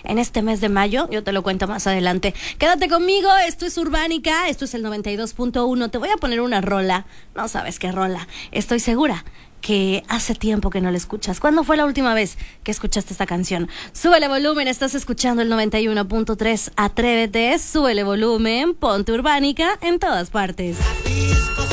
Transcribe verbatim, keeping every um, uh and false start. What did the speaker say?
en este mes de mayo. Yo te lo cuento más adelante. Quédate conmigo, esto es Urbánica, esto es el noventa y dos punto uno. Te voy a poner una rola, no sabes qué rola, estoy segura que hace tiempo que no la escuchas. ¿Cuándo fue la última vez que escuchaste esta canción? Súbele volumen, estás escuchando el noventa y uno punto tres. Atrévete, súbele volumen, ponte Urbánica en todas partes.